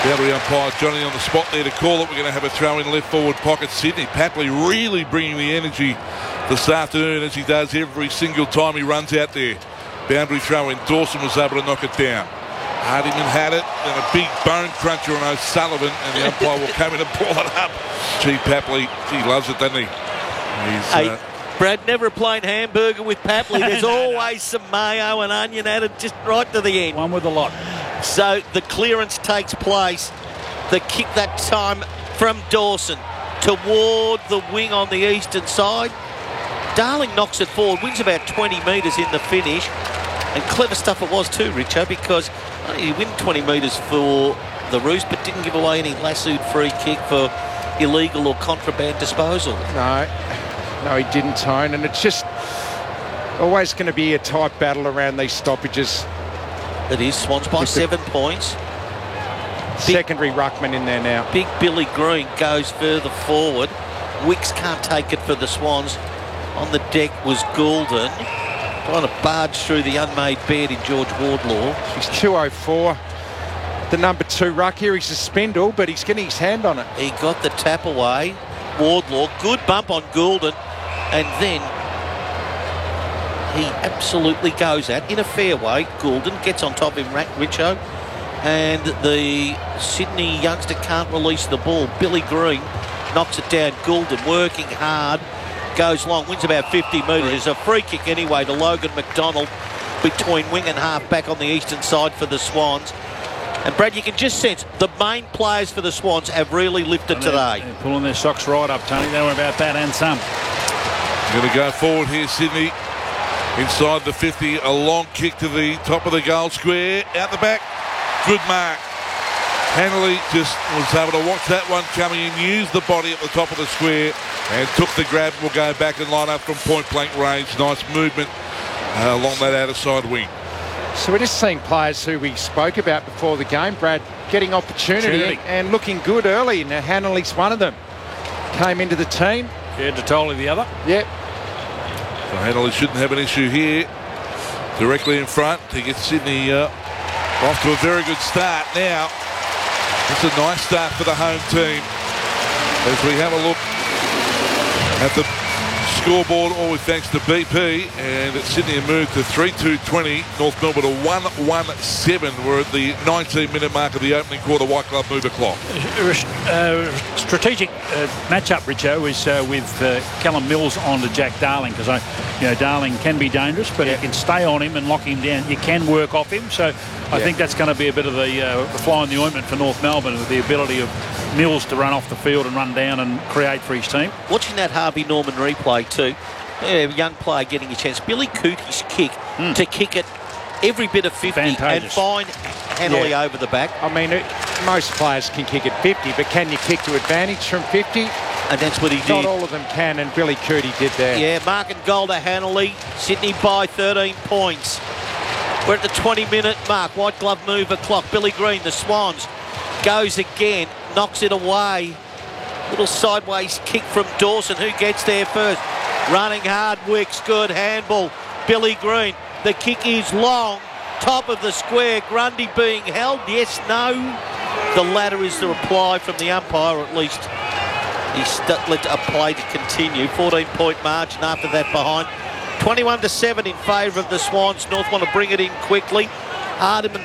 Boundary umpire Johnny on the spot there to call it. We're going to have a throw in left forward pocket. Sydney. Papley really bringing the energy this afternoon, as he does every single time he runs out there. Boundary throw in. Dawson was able to knock it down. Hardiman had it, and a big bone cruncher on O'Sullivan, and the umpire will come in and pull it up. Gee, Papley, he loves it, doesn't he? Hey, Brad, never a plain hamburger with Papley. There's always some mayo and onion added just right to the end. One with a lot. So the clearance takes place. The kick that time from Dawson toward the wing on the eastern side. Darling knocks it forward, wins about 20 metres in the finish. And clever stuff it was too, Richo, because he win 20 metres for the Roos, but didn't give away any lassoed free kick for illegal or contraband disposal. No, he didn't, Tone. And it's just always going to be a tight battle around these stoppages. It is. Swans by 7 points. Secondary ruckman in there now. Big Billy Green goes further forward. Wicks can't take it for the Swans. On the deck was Goulden, trying to barge through the unmade bed in George Wardlaw. He's 204. The number 2 ruck here. He's a spindle, but he's getting his hand on it. He got the tap away. Wardlaw, good bump on Goulden, and then he absolutely goes at, in a fair way. Goulden gets on top of him, Richo, and the Sydney youngster can't release the ball. Billy Green knocks it down. Goulden working hard, goes long, wins about 50 metres. It's a free kick anyway to Logan McDonald between wing and half back on the eastern side for the Swans. And Brad, you can just sense the main players for the Swans have really lifted today. They're pulling their socks right up, Tony. They were about that and some. Going to go forward here, Sydney. Inside the 50, a long kick to the top of the goal square. Out the back, good mark. Hanley just was able to watch that one coming in, used the body at the top of the square and took the grab. Will go back and line up from point blank range. Nice movement along that outer side wing. So we're just seeing players who we spoke about before the game, Brad, getting opportunity and looking good early. Now Hanley's one of them. Came into the team. Yeah, Detoli the other. Yep. So Hanley shouldn't have an issue here. Directly in front to get Sydney off to a very good start. Now, it's a nice start for the home team. As we have a look at the scoreboard, all with thanks to BP, and Sydney have moved to 3-2-20. North Melbourne to 1-1-7. We're at the 19-minute mark of the opening quarter. White Glove move a clock. Strategic matchup, Richo, is with Callum Mills on to Jack Darling, because Darling can be dangerous, but you can stay on him and lock him down. You can work off him, so I think that's going to be a bit of the fly in the ointment for North Melbourne, with the ability of Mills to run off the field and run down and create for his team. Watching that Harvey Norman replay too, a young player getting a chance. Billy Coote's kick to kick it every bit of 50 and find Hanley over the back. I mean, most players can kick at 50, but can you kick to advantage from 50? And that's what he did. Not all of them can, and Billy Coote did there. Yeah, mark and goal to Hanley. Sydney by 13 points. We're at the 20-minute mark. White glove move a clock. Billy Green, the Swans, goes again, knocks it away. Little sideways kick from Dawson. Who gets there first? Running hard, Wicks, good handball. Billy Green, the kick is long. Top of the square, Grundy being held. Yes, no. The latter is the reply from the umpire, or at least he's let a play to continue. 14-point margin after that behind. 21-7 in favour of the Swans. North want to bring it in quickly. Hardiman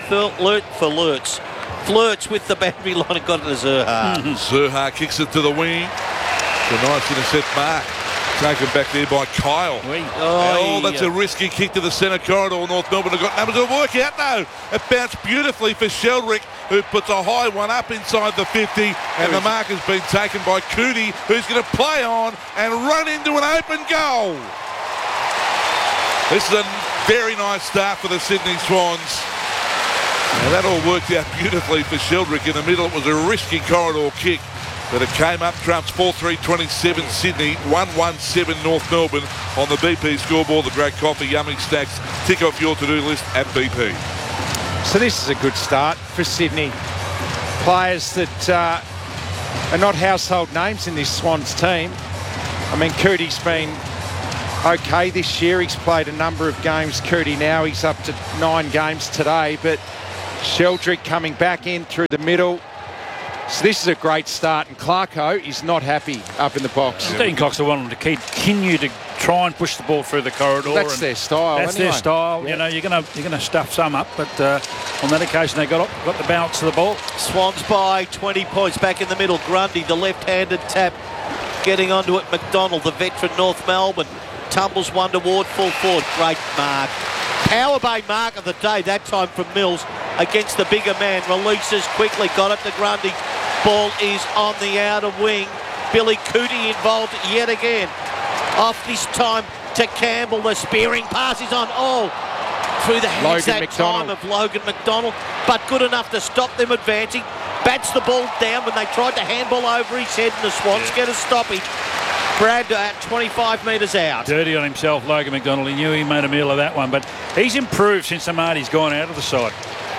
flirts with the boundary line and got it to Zurhaar. Zurhaar kicks it to the wing. It's a nice intercept mark. Taken back there by Kyle. That's a risky kick to the centre corridor. North Melbourne have got numbers. It'll work out though. It bounced beautifully for Sheldrick, who puts a high one up inside the 50, and the mark has been taken by Coote, who's going to play on and run into an open goal. This is a very nice start for the Sydney Swans. Now that all worked out beautifully for Sheldrick in the middle. It was a risky corridor kick, but it came up trumps. 4-3-27 Sydney, 1-1-7 North Melbourne on the BP scoreboard. The great coffee, yummy snacks. Tick off your to-do list at BP. So this is a good start for Sydney. Players that are not household names in this Swans team. I mean, Coote's been okay this year. He's played a number of games. Coote now, he's up to 9 games today, but Sheldrick coming back in through the middle. So this is a great start, and Clarko is not happy up in the box. Dean Cox will want them to continue to try and push the ball through the corridor. That's their style. That's anyway. their style. Yep. You know, you're gonna stuff some up, but on that occasion they got the balance of the ball. Swans by 20 points. Back in the middle, Grundy, the left-handed tap, getting onto it. McDonald, the veteran, North Melbourne, tumbles one toward full forward. Great mark. Power Bay mark of the day, that time from Mills against the bigger man. Releases quickly, got it to Grundy. Ball is on the outer wing. Billy Cootie involved yet again. Off this time to Campbell. The spearing pass is on. Oh, through the hands time of Logan McDonald. But good enough to stop them advancing. Bats the ball down when they tried to handball over his head, and the Swans get a stoppage. Brad at 25 metres out. Dirty on himself, Logan McDonald. He knew he made a meal of that one, but he's improved since Amati's gone out of the side.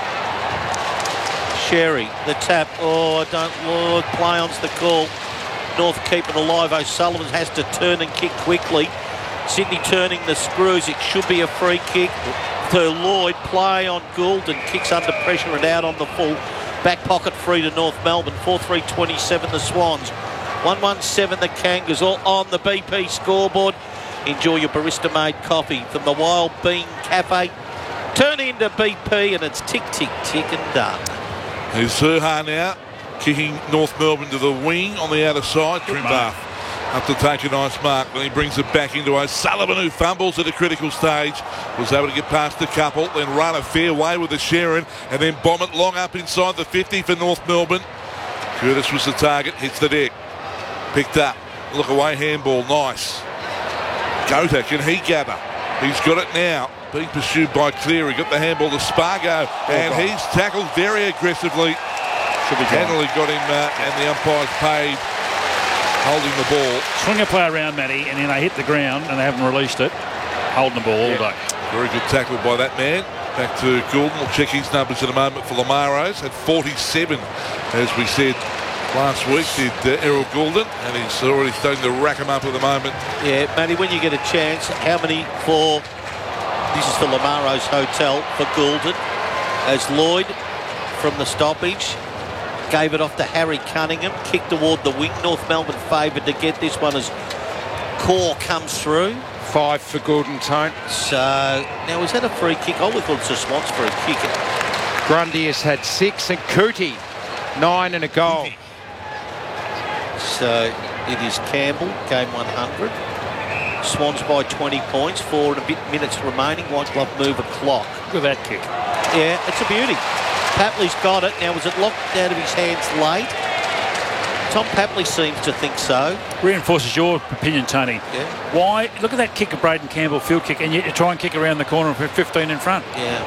Sherry, the tap. Oh, Lord, play on's the call. North keeping alive. O'Sullivan has to turn and kick quickly. Sydney turning the screws. It should be a free kick to Lloyd. Play on Goulden. Kicks under pressure and out on the full. Back pocket free to North Melbourne. 4-3-27 the Swans. 1-1-7 the Kangas. All on the BP scoreboard. Enjoy your barista-made coffee from the Wild Bean Cafe. Turn into BP and it's tick, tick, tick and done. Here's Suha now, kicking North Melbourne to the wing on the outer side. Trimbath up to take a nice mark. Then he brings it back into O'Sullivan, who fumbles at a critical stage. Was able to get past a couple, then run a fair way with the Sharon, and then bomb it long up inside the 50 for North Melbourne. Curtis was the target, hits the deck. Picked up, look away handball, nice. Gota, can he gather? He's got it now. Being pursued by Cleary. Got the handball to Spargo. And he's tackled very aggressively. Handley got him and the umpire's paid holding the ball. Swing a play around, Matty, and then they hit the ground and they haven't released it. Holding the ball all day. Very good tackle by that man. Back to Goulden. We'll check his numbers in a moment for Lamaros. At 47, as we said last week, did Errol Goulden, and he's already starting to rack him up at the moment. Yeah, Matty, when you get a chance, how many for... This is for Lamaros Hotel for Goulden, as Lloyd from the stoppage gave it off to Harry Cunningham, kicked toward the wing. North Melbourne favoured to get this one as Core comes through. 5 for Goulden, Tone. So now is that a free kick? I would have thought it's a Swans free kick. Grundy has had 6 and Cootie 9 and a goal. So it is Campbell, game 100. Swans by 20 points, 4 and a bit minutes remaining. White glove move a clock. Look at that kick. Yeah, it's a beauty. Papley's got it. Now, was it locked out of his hands late? Tom Papley seems to think so. Reinforces your opinion, Tony. Yeah. Why? Look at that kick of Braden Campbell, field kick, and yet you try and kick around the corner and put 15 in front. Yeah.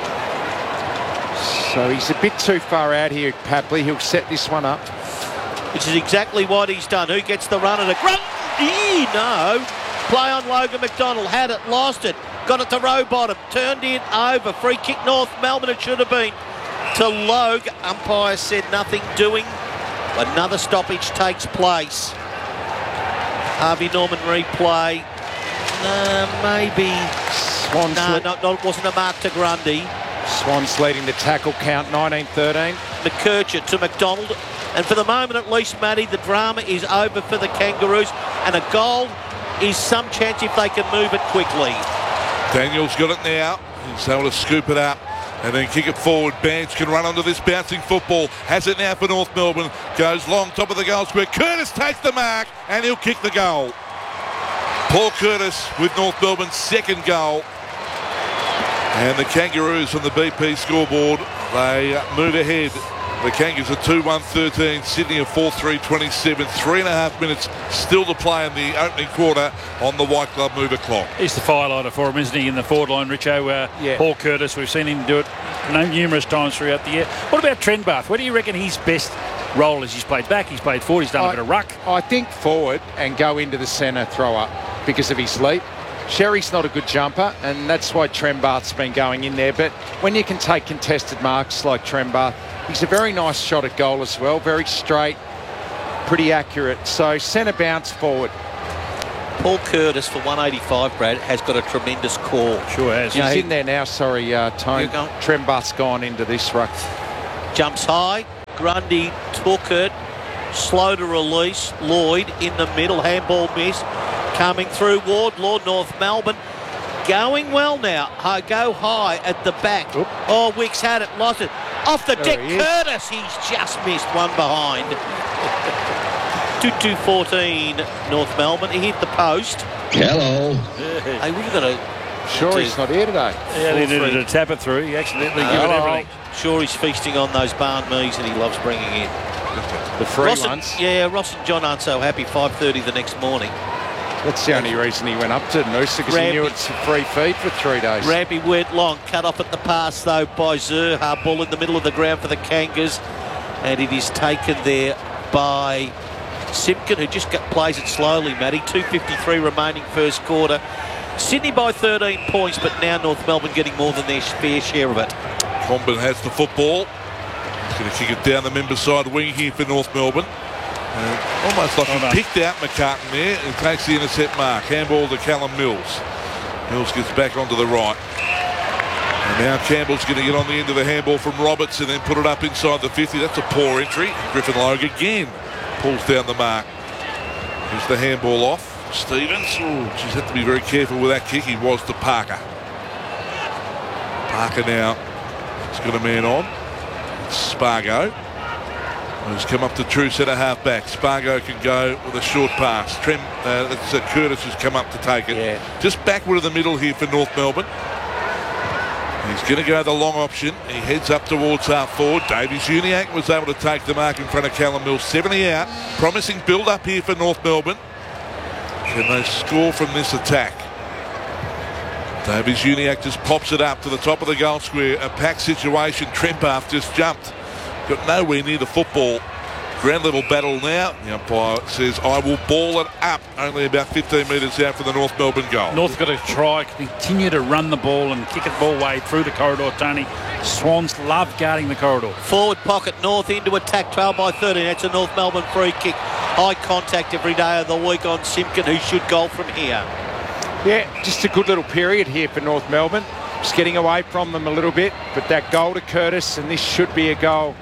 So he's a bit too far out here, Papley. He'll set this one up. Which is exactly what he's done. Who gets the run at a Grundy? No. Play on Logan McDonald. Had it, lost it. Got it to Rowbottom. Turned it over. Free kick North Melbourne. It should have been to Logue. Umpire said nothing doing. Another stoppage takes place. Harvey Norman replay. Maybe. Swans No, it wasn't a mark to Grundy. Swans leading the tackle count 19-13. McKercher to McDonald. And for the moment at least, Matty, the drama is over for the Kangaroos. And a goal is some chance if they can move it quickly. Daniel's got it now. He's able to scoop it up and then kick it forward. Banks can run onto this bouncing football. Has it now for North Melbourne. Goes long, top of the goal square. Curtis takes the mark and he'll kick the goal. Paul Curtis with North Melbourne's second goal. And the Kangaroos on the BP scoreboard, they move ahead. The Kangas are 2-1-13, Sydney are 4-3-27, 3.5 minutes still to play in the opening quarter on the White Glove mover clock. He's the firelighter for him, isn't he, in the forward line, Richo? Paul Curtis, we've seen him do it numerous times throughout the year. What about Trendbath? Where do you reckon his best role is? He's played back, he's played forward, he's done a bit of ruck. I think forward and go into the centre throw up because of his leap. Sherry's not a good jumper, and that's why Trembath's been going in there. But when you can take contested marks like Trembath, he's a very nice shot at goal as well. Very straight, pretty accurate. So centre bounce forward. Paul Curtis for 185, Brad, has got a tremendous core. Sure has. He's in there now, sorry, Tone. Trembath's gone into this ruck. Jumps high, Grundy took it. Slow to release. Lloyd in the middle. Handball miss. Coming through Wardlaw, North Melbourne. Going well now. Go high at the back. Oop. Oh, Wicks had it. Lost it. Off the deck. He is. Curtis. He's just missed one behind. 2-2-14 North Melbourne. He hit the post. Hello. Hey, we've got to... Sure, he's not here today. Yeah, he needed to tap it through. He accidentally gave it everything. Sure, he's feasting on those barn me's that he loves bringing in. The free Ross ones. Ross and John aren't so happy. 5:30 the next morning. That's the only reason he went up to Noosa, because he knew it's a free feed for 3 days. Rampy went long. Cut off at the pass, though, by Zerha. Ball in the middle of the ground for the Kangas. And it is taken there by Simpkin, who just plays it slowly, Matty. 2:53 remaining first quarter. Sydney by 13 points, but now North Melbourne getting more than their fair share of it. Comben has the football. He's going to kick it down the member side wing here for North Melbourne. Almost like he picked out McCartan there and takes the intercept mark. Handball to Callum Mills. Mills gets back onto the right. And now Campbell's going to get on the end of the handball from Roberts and then put it up inside the 50. That's a poor entry. Griffin Logue again pulls down the mark. Here's the handball off. Stevens, she's had to be very careful with that kick. He was to Parker. Parker now has got a man on. It's Spargo, who's come up to true centre half back. Spargo can go with a short pass. That's Curtis who's come up to take it. Yeah. Just backward of the middle here for North Melbourne. He's going to go the long option. He heads up towards half forward. Davies Uniacke was able to take the mark in front of Callum Mills. 70 out. Promising build up here for North Melbourne. Can they score from this attack? Davies Uniacke just pops it up to the top of the goal square. A packed situation. Trembath just jumped. Got nowhere near the football. Ground level battle now. The umpire says, I will ball it up. Only about 15 metres out for the North Melbourne goal. North got to try, continue to run the ball and kick it ball way through the corridor, Tony. Swans love guarding the corridor. Forward pocket, North into attack, 12 by 13. That's a North Melbourne free kick. High contact every day of the week on Simpkin, who should goal from here. Yeah, just a good little period here for North Melbourne. Just getting away from them a little bit, but that goal to Curtis, and this should be a goal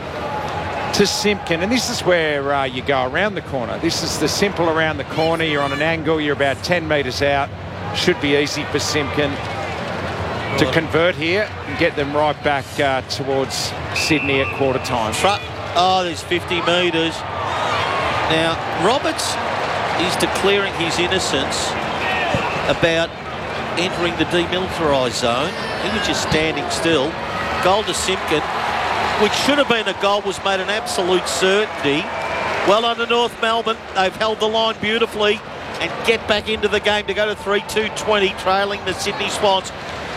to Simpkin. And this is where you go around the corner. This is the simple around the corner. You're on an angle, you're about 10 metres out. Should be easy for Simpkin to convert here and get them right back towards Sydney at quarter time. There's 50 metres. Now, Roberts is declaring his innocence about entering the demilitarised zone. He was just standing still. Goal to Simpkin, which should have been a goal, was made an absolute certainty. Well under North Melbourne. They've held the line beautifully and get back into the game to go to 3-2-20, trailing the Sydney Swans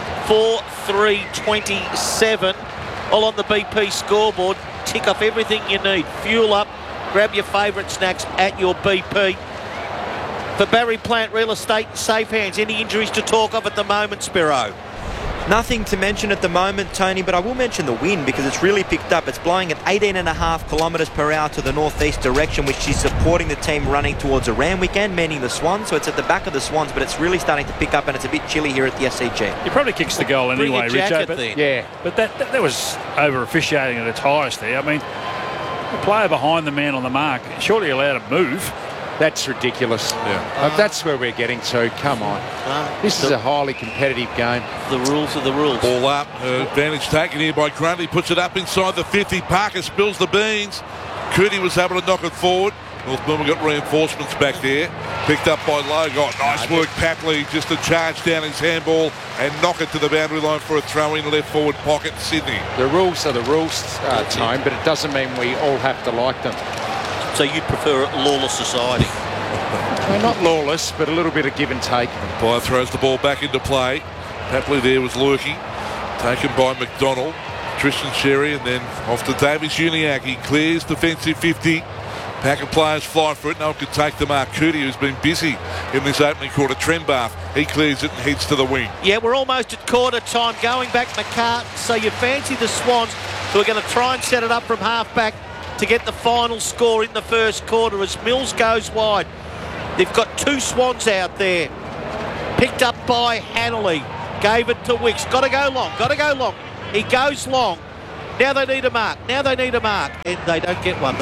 4-3-27. All on the BP scoreboard. Tick off everything you need. Fuel up. Grab your favourite snacks at your BP. For Barry Plant Real Estate, safe hands. Any injuries to talk of at the moment, Spiro? Nothing to mention at the moment, Tony, but I will mention the wind because it's really picked up. It's blowing at 18.5 kilometres per hour to the northeast direction, which is supporting the team running towards a Randwick end, meaning the Swans. So it's at the back of the Swans, but it's really starting to pick up, and it's a bit chilly here at the SCG. He probably kicks the goal anyway, Richo. But yeah, but that was over officiating at its highest there. I mean, the player behind the man on the mark, surely allowed to move. That's ridiculous. Yeah. That's where we're getting to. Come on. This is a highly competitive game. The rules are the rules. Ball up. Advantage taken here by Grundy. Puts it up inside the 50. Parker spills the beans. Cootie was able to knock it forward. North Melbourne got reinforcements back there. Picked up by Logue. Nice work, Papley. Just to charge down his handball and knock it to the boundary line for a throw-in left forward pocket, Sydney. The rules are the rules, Tone, but it doesn't mean we all have to like them. So you'd prefer a lawless society? Well, not lawless, but a little bit of give and take. Umpire throws the ball back into play. Papley there was lurking. Taken by McDonald. Tristan Sherry, and then off to Davies Uniacke. He clears defensive 50. Pack of players fly for it. No one can take the mark. Cootie, who's been busy in this opening quarter. Trembath, he clears it and heads to the wing. Yeah, we're almost at quarter time. Going back McCartan. So you fancy the Swans, who are going to try and set it up from half back to get the final score in the first quarter as Mills goes wide. They've got two Swans out there. Picked up by Hanley. Gave it to Wicks. Got to go long. He goes long. Now they need a mark. And they don't get one.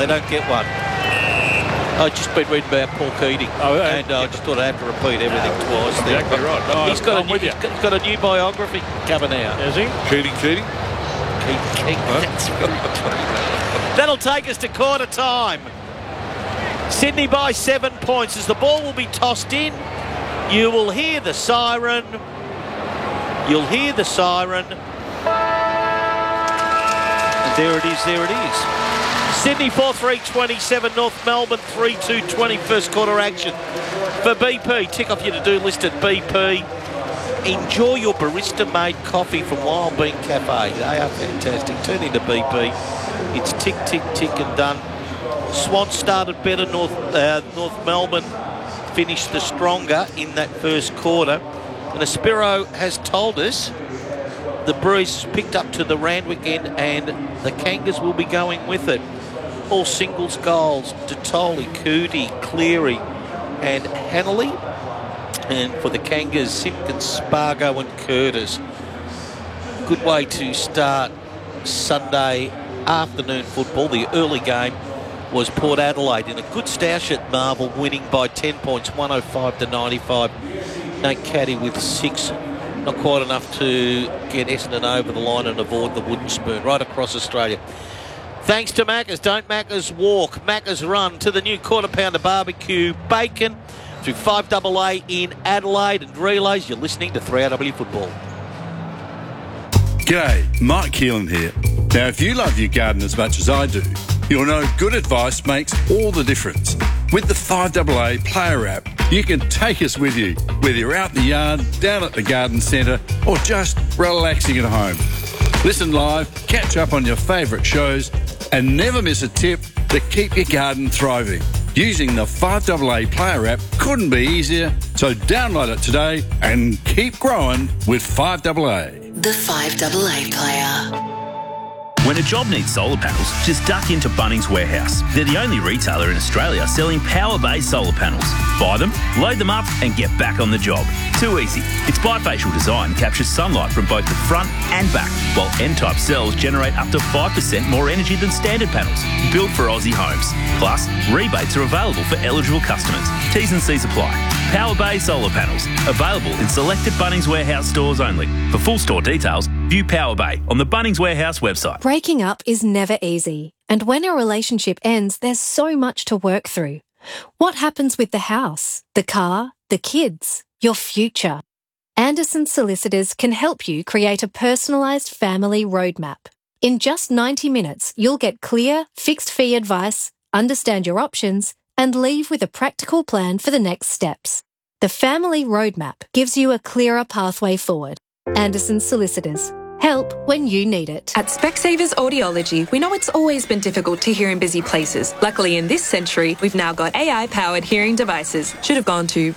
I've just been reading about Paul Keating, and I just thought I'd have to repeat everything twice. Exactly right. No, he's got a new biography coming out. Is he? Keating. Keating. That's very true. That'll take us to quarter time. Sydney by 7 points as the ball will be tossed in. You will hear the siren. And there it is. Sydney 4-3-27, North Melbourne 3-2-20 first quarter action. For BP, tick off your to-do list at BP. Enjoy your barista-made coffee from Wild Bean Cafe. They are fantastic. Turn into BP. It's tick, tick, tick and done. Swans started better. North Melbourne finished the stronger in that first quarter. And Aspiro has told us the breeze has picked up to the Randwick end and the Kangas will be going with it. All singles goals, Detoli, Cootie, Cleary and Hanley. And for the Kangas, Simpkins, Spargo and Curtis. Good way to start Sunday afternoon football. The early game was Port Adelaide in a good stoush at Marvel, winning by 10 points, 105-95. Nate Caddy with 6. Not quite enough to get Essendon over the line and avoid the wooden spoon right across Australia. Thanks to Macca's. Don't Macca's walk. Macca's run to the new quarter pounder barbecue bacon through 5AA in Adelaide and relays. You're listening to 3RW Football. G'day, Mike Keelan here. Now, if you love your garden as much as I do, you'll know good advice makes all the difference. With the 5AA Player app, you can take us with you, whether you're out in the yard, down at the garden centre, or just relaxing at home. Listen live, catch up on your favourite shows, and never miss a tip to keep your garden thriving. Using the 5AA Player app couldn't be easier, so download it today and keep growing with 5AA. The 5AA Player. When a job needs solar panels, just duck into Bunnings Warehouse. They're the only retailer in Australia selling power-based solar panels. Buy them, load them up and get back on the job. Too easy. Its bifacial design captures sunlight from both the front and back, while N-type cells generate up to 5% more energy than standard panels. Built for Aussie homes. Plus, rebates are available for eligible customers. T's and C's apply. Power-based solar panels. Available in selected Bunnings Warehouse stores only. For full store details, view Power Bay on the Bunnings Warehouse website. Breaking up is never easy, and when a relationship ends, there's so much to work through. What happens with the house, the car, the kids, your future? Anderson Solicitors can help you create a personalised family roadmap. In just 90 minutes, you'll get clear, fixed-fee advice, understand your options, and leave with a practical plan for the next steps. The Family Roadmap gives you a clearer pathway forward. Anderson Solicitors. Help when you need it. At Specsavers Audiology, we know it's always been difficult to hear in busy places. Luckily, in this century, we've now got AI-powered hearing devices. Should have gone to,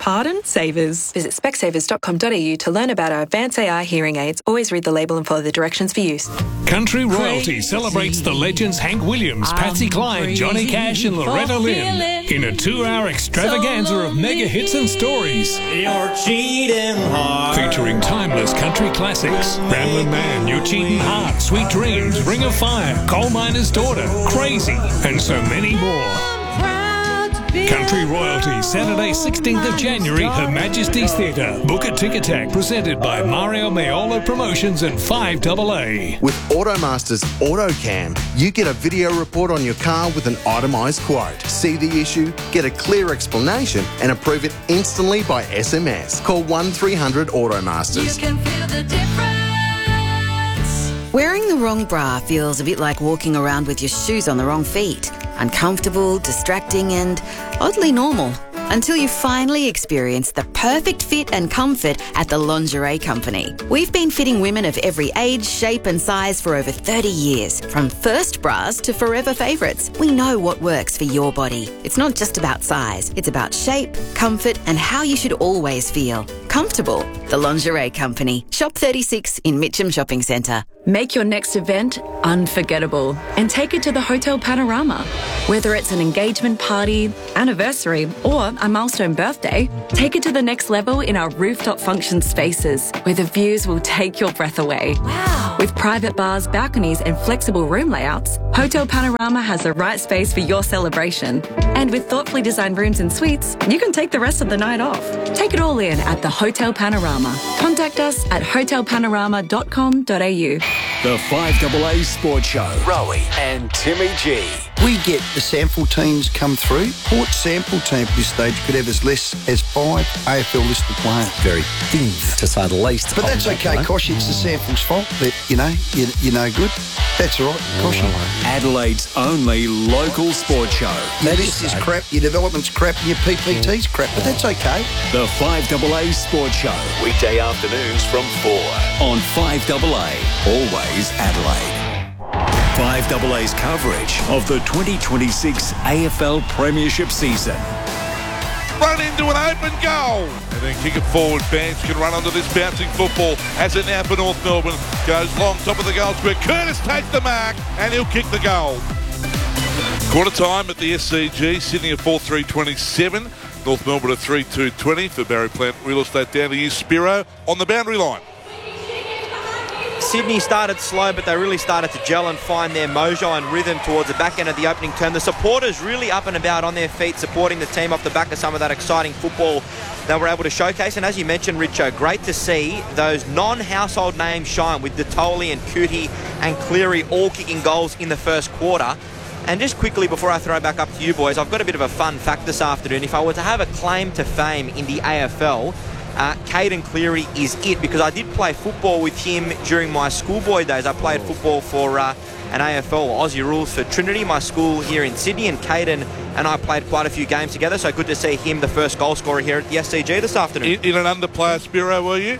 Savers. Visit specsavers.com.au to learn about our advanced AI hearing aids. Always read the label and follow the directions for use. Country Royalty celebrates the legends Hank Williams, Patsy Cline, Johnny Cash and Loretta Lynn in a 2-hour extravaganza of mega hits and stories. You're cheating hard. Featuring timeless country classics. Ramblin' Man, You're Cheating Hard, Sweet Dreams, Ring of Fire, Coal Miner's Daughter, Crazy, and so many more. Country Royalty, Saturday 16th of January, Her Majesty's Theatre. Book a Tic-A-Tac, presented by Mario Maiola Promotions and 5AA. With Automasters AutoCam, you get a video report on your car with an itemised quote. See the issue, get a clear explanation, and approve it instantly by SMS. Call 1300 Automasters. You can feel the difference. Wearing the wrong bra feels a bit like walking around with your shoes on the wrong feet. Uncomfortable, distracting, and oddly normal. Until you finally experience the perfect fit and comfort at the Lingerie Company. We've been fitting women of every age, shape and size for over 30 years. From first bras to forever favourites, we know what works for your body. It's not just about size, it's about shape, comfort and how you should always feel. Comfortable. The Lingerie Company. Shop 36 in Mitcham Shopping Centre. Make your next event unforgettable and take it to the Hotel Panorama. Whether it's an engagement party, anniversary, or a milestone birthday, take it to the next level in our rooftop function spaces, where the views will take your breath away. Wow. With private bars, balconies and flexible room layouts, Hotel Panorama has the right space for your celebration. And with thoughtfully designed rooms and suites, you can take the rest of the night off. Take it all in at the Hotel Panorama. Contact us at hotelpanorama.com.au. The 5AA Sports Show. Rowie and Timmy G. We get the sample teams come through. Port's sample team at this stage could have as less as 5 AFL listed players. Very thin, to say the least. But that's okay, Kosh. It's the sample's fault that, you're no good. That's all right, Kosh. Adelaide's only local sports show. Your list is crap, your development's crap, and your PPT's crap, but that's okay. The 5AA Sports Show. Weekday afternoons from 4 on 5AA. Always Adelaide. 5AA's coverage of the 2026 AFL Premiership season. Run into an open goal. And then kick it forward. Banks can run onto this bouncing football. Has it now for North Melbourne. Goes long, top of the goal square. Curtis takes the mark and he'll kick the goal. Quarter time at the SCG. Sydney at 4-3-27. North Melbourne at 3-2-20 for Barry Plant Real Estate down to you, Spiro, on the boundary line. Sydney started slow, but they really started to gel and find their mojo and rhythm towards the back end of the opening term. The supporters really up and about on their feet, supporting the team off the back of some of that exciting football they were able to showcase. And as you mentioned, Richo, great to see those non-household names shine with Detoli and Cootie and Cleary all kicking goals in the first quarter. And just quickly before I throw back up to you boys, I've got a bit of a fun fact this afternoon. If I were to have a claim to fame in the AFL, Caden Cleary is it, because I did play football with him during my schoolboy days. I played football for an AFL Aussie Rules for Trinity, my school here in Sydney, and Caden and I played quite a few games together, so good to see him the first goal scorer here at the SCG this afternoon. In an underplayer, Spiro, were you?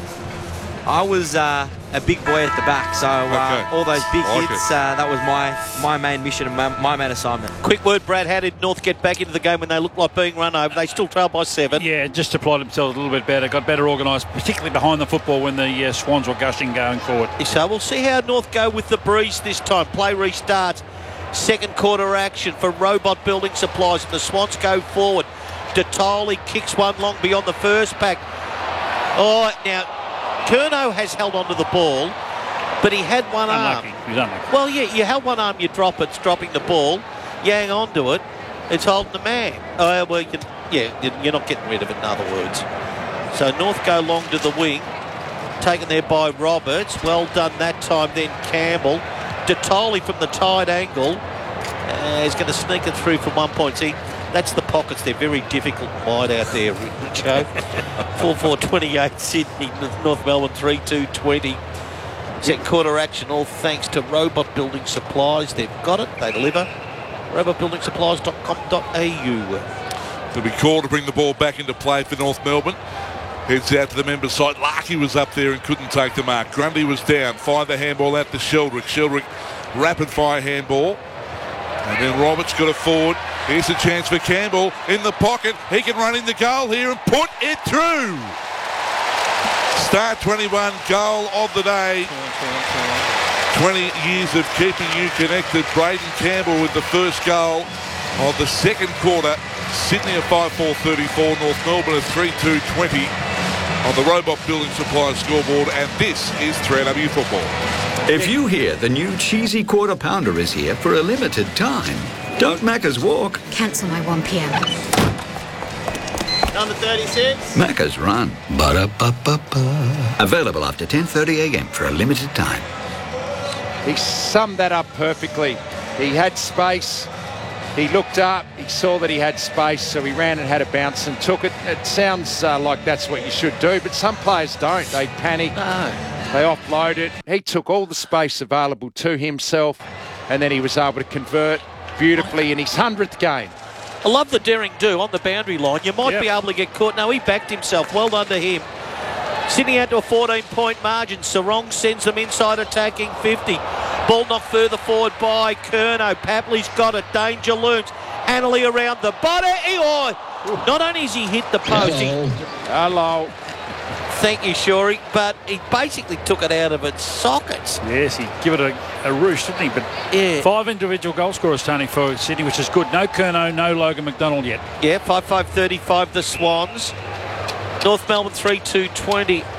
I was a big boy at the back, so all those big hits, that was my main mission and my main assignment. Quick word, Brad, how did North get back into the game when they looked like being run over? They still trailed by 7. Yeah, just applied themselves a little bit better, got better organised, particularly behind the football when the Swans were gushing going forward. So we'll see how North go with the breeze this time. Play restarts. Second quarter action for Robot Building Supplies, and the Swans go forward. Detoli kicks one long beyond the first pack. Oh, now Curnow has held onto the ball, but he had one arm. He's unlucky. Well, yeah, you held one arm, you drop it, it's dropping the ball. You hang on to it, it's holding the man. Oh, well, you're not getting rid of it, in other words. So North go long to the wing, taken there by Roberts. Well done that time then, Campbell. Detoli from the tight angle. He's going to sneak it through from 1 point. See, that's the pockets. They're very difficult wide out there, Richo. 4-4-28 Sydney, North Melbourne 3-2-20. Second quarter action, all thanks to Robot Building Supplies. They've got it, they deliver. robotbuildingsupplies.com.au. There'll be called to bring the ball back into play for North Melbourne. Heads out to the members' side. Larkey was up there and couldn't take the mark. Grundy was down. Fired the handball out to Sheldrick. Sheldrick, rapid fire handball. And then Roberts got it forward. Here's a chance for Campbell in the pocket. He can run in the goal here and put it through. Star 21 goal of the day. 20 years of keeping you connected. Braden Campbell with the first goal of the second quarter. Sydney at 5-4-34. North Melbourne at 3-2-20 on the Robot Building Supplies scoreboard. And this is 3AW Football. If you hear the new cheesy quarter pounder is here for a limited time, don't Macca's walk. Cancel my 1 p.m. Number 36. Macca's run. Ba-da-ba-ba-ba. Available after 10:30 a.m. for a limited time. He summed that up perfectly. He had space. He looked up, he saw that he had space, so he ran and had a bounce and took it. It sounds like that's what you should do, but some players don't. They panic, they offload it. He took all the space available to himself, and then he was able to convert beautifully in his 100th game. I love the daring do on the boundary line. You might be able to get caught. No, he backed himself. Well done to him. Sydney out to a 14-point margin. Sarong sends them inside attacking 50. Ball knocked further forward by Curnow. Papley's got it. Danger looms. Annerley around the body. Not only has he hit the post. Hello. Thank you, Shorey. But he basically took it out of its sockets. Yes, he gave it a roost, didn't he? But 5 individual goal scorers, Tony, for Sydney, which is good. No Curnow, no Logan McDonald yet. Yeah, 5-5-35 the Swans. North Melbourne 3-2-20.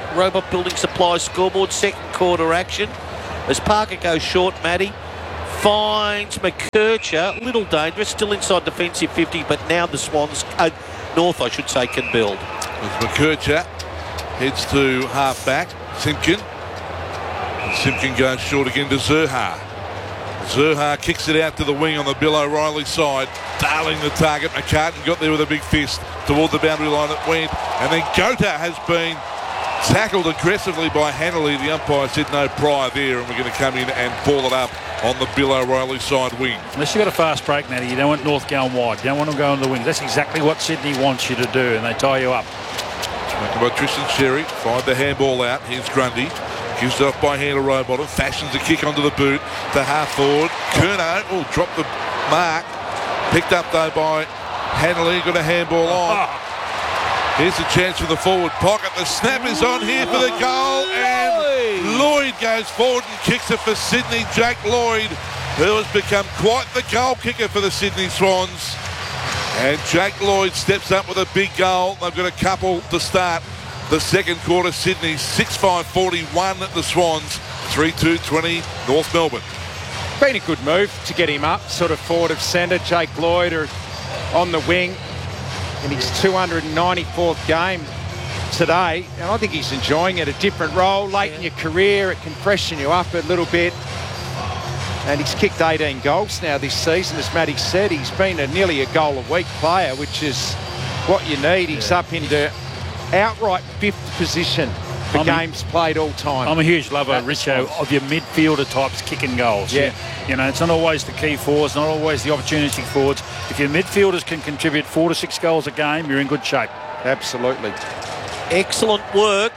Robot Building Supply scoreboard, second quarter action. As Parker goes short, Matty finds McKercher, a little dangerous, still inside defensive 50, but now the Swans, North I should say, can build. As McKercher heads to half-back, Simpkin. And Simpkin goes short again to Zurhaar. Zurhaar kicks it out to the wing on the Bill O'Reilly side. Darling the target. McCartan got there with a big fist toward the boundary line. It went. And then Gota has been tackled aggressively by Hanley. The umpire said no prior there, and we're going to come in and ball it up on the Bill O'Reilly side wing. Unless you've got a fast break, Matty, you don't want North going wide. You don't want them going to the wings. That's exactly what Sydney wants you to do, and they tie you up. Spoken by Tristan Sherry. Fired the handball out. Here's Grundy. Gives it off by hand to Rowbottom. Fashions a kick onto the boot to half forward. Curnow, dropped the mark. Picked up though by Hanley. Got a handball on. Here's a chance for the forward pocket. The snap is on here for the goal. And Lloyd goes forward and kicks it for Sydney. Jake Lloyd, who has become quite the goal kicker for the Sydney Swans. And Jake Lloyd steps up with a big goal. They've got a couple to start the second quarter. Sydney 6-5-41 at the Swans, 3-2-20 North Melbourne. Been a good move to get him up, sort of forward of centre. Jake Lloyd are on the wing in his 294th game today, and I think he's enjoying it. A different role late in your career, it can freshen you up a little bit. And he's kicked 18 goals now this season. As Matty said, he's been nearly a goal a week player, which is what you need. He's up into outright fifth position for games played all time. I'm a huge lover, Richo, of your midfielder types kicking goals. Yeah. You know, it's not always the key forwards, not always the opportunistic forwards. If your midfielders can contribute 4 to 6 goals a game, you're in good shape. Absolutely. Excellent work.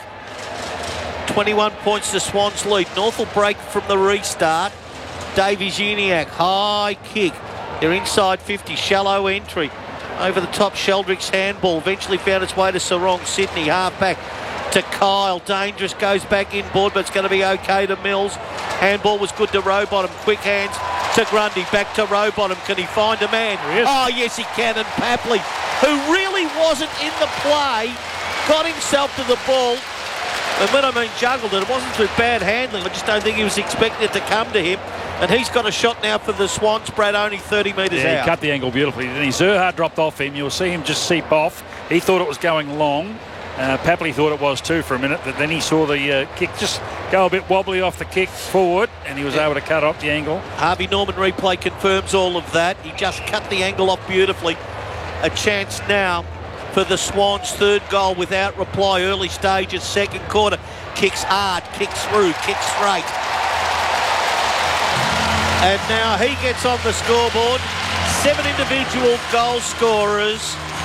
21 points to Swans lead. North will break from the restart. Davies Uniacke, high kick. They're inside 50, shallow entry. Over the top, Sheldrick's handball eventually found its way to Sarong. Sydney, half back to Kyle. Dangerous, goes back inboard, but it's going to be okay to Mills. Handball was good to Rowbottom. Quick hands to Grundy. Back to Rowbottom. Can he find a man? Oh, yes, he can. And Papley, who really wasn't in the play, got himself to the ball. And when I mean juggled it wasn't through bad handling. I just don't think he was expecting it to come to him. And he's got a shot now for the Swans, Brad, only 30 metres out. He cut the angle beautifully. Then Zurhaar dropped off him. You'll see him just seep off. He thought it was going long. Papley thought it was too for a minute, but then he saw the kick just go a bit wobbly off the kick forward, and he was able to cut off the angle. Harvey Norman replay confirms all of that. He just cut the angle off beautifully. A chance now for the Swans' third goal without reply. Early stages, second quarter. Kicks hard, kicks through, kicks straight. And now he gets on the scoreboard. 7 individual goal scorers.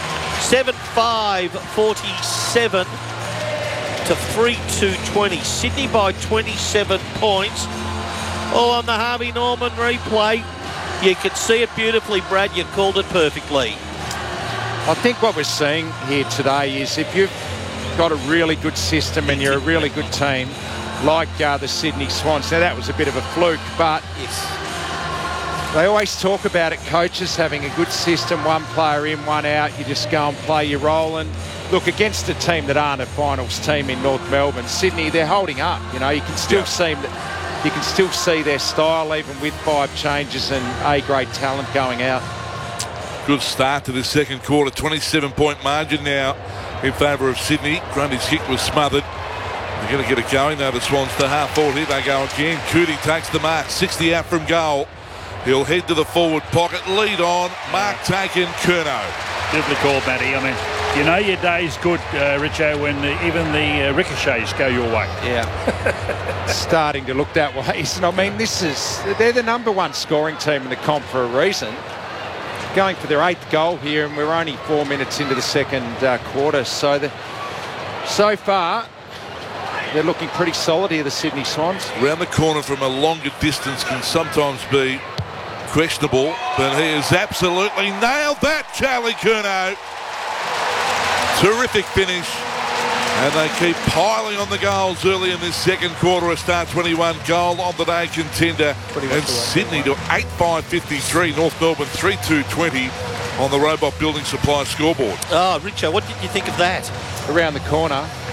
7-5-47 to 3-2-20. Sydney by 27 points. All on the Harvey Norman replay. You can see it beautifully, Brad. You called it perfectly. I think what we're seeing here today is if you've got a really good system and you're a really good team, like the Sydney Swans. Now, that was a bit of a fluke, but they always talk about it, coaches having a good system, one player in, one out, you just go and play your role. And look, against a team that aren't a finals team in North Melbourne, Sydney, they're holding up. You know, you can still see that, you can still see their style even with 5 changes and A-grade talent going out. Good start to the second quarter. 27-point margin now in favour of Sydney. Grundy's kick was smothered. They're going to get it going now. The Swans to half forward. Here they go again. Cootie takes the mark. 60 out from goal. He'll head to the forward pocket. Lead on. Mark taken. Curnow. Beautifully called, Matty. I mean, you know your day's good, Richo, when even the ricochets go your way. Yeah. Starting to look that way. I mean, they're the number 1 scoring team in the comp for a reason. Going for their 8th goal here, and we're only 4 minutes into the second quarter. So far, they're looking pretty solid here, the Sydney Swans. Round the corner from a longer distance can sometimes be questionable, but he has absolutely nailed that, Charlie Curnow. Terrific finish. And they keep piling on the goals early in this second quarter. A Star 21 goal on the day contender. And Sydney to 8-5-53. North Melbourne 3-2-20 on the Robot Building Supply scoreboard. Oh, Richo, what did you think of that? Around the corner.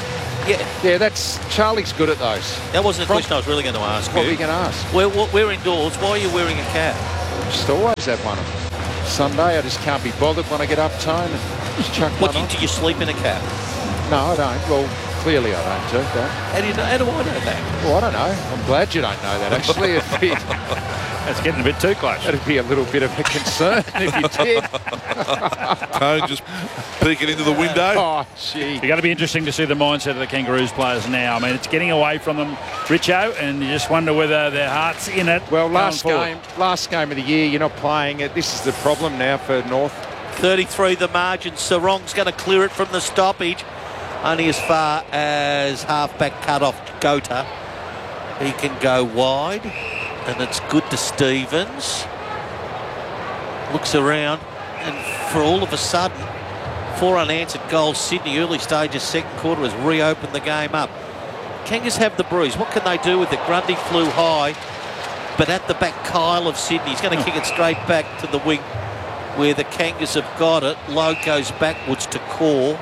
Yeah, that's Charlie's good at those. That wasn't a question I was really going to ask you. What were you going to ask? We're indoors. Why are you wearing a cap? Just always have one. Sunday, I just can't be bothered when I get up, Tone. Just chuck one on. Do you sleep in a cap? No, I don't. Well, clearly I don't, too. How do I know that? Well, I don't know. I'm glad you don't know that, actually. That's getting a bit too close. That'd be a little bit of a concern if you did. Tone just peeking into the window. Oh, gee. It's going to be interesting to see the mindset of the Kangaroos players now. I mean, it's getting away from them, Richo, and you just wonder whether their heart's in it. Well, last game of the year, you're not playing it. This is the problem now for North. 33 the margin. Sarong's going to clear it from the stoppage. Only as far as halfback cut off Gota. He can go wide. And it's good to Stevens. Looks around. And for all of a sudden, 4 unanswered goals. Sydney, early stages, second quarter, has reopened the game up. Kangas have the breeze. What can they do with it? Grundy flew high. But at the back, Kyle of Sydney. He's going to kick it straight back to the wing where the Kangas have got it. Lowe goes backwards to Core.